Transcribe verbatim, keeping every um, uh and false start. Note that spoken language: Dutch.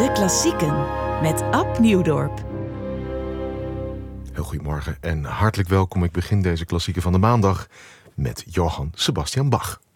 De Klassieken met Ab Nieuwdorp. Heel goedemorgen en hartelijk welkom. Ik begin deze klassieken van de maandag met Johann Sebastian Bach.